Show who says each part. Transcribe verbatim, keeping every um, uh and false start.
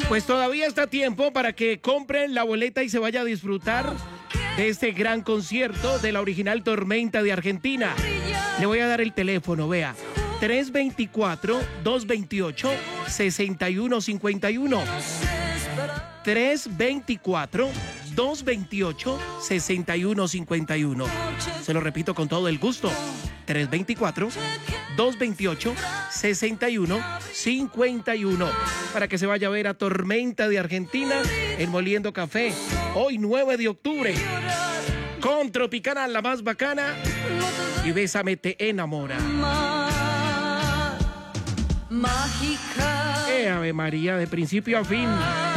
Speaker 1: Pues todavía está a tiempo para que compren la boleta y se vaya a disfrutar de este gran concierto de la original Tormenta de Argentina. Le voy a dar el teléfono, vea. tres dos cuatro, dos dos ocho, seis uno cinco uno. tres dos cuatro, dos dos ocho, seis uno cinco uno. Se lo repito con todo el gusto. tres dos cuatro, dos dos ocho, seis uno cinco uno. Para que se vaya a ver a Tormenta de Argentina en Moliendo Café. Hoy nueve de octubre. Con Tropicana, la más bacana. Y Bésame te enamora.
Speaker 2: Mágica.
Speaker 1: Eh, Ave María, de principio a fin.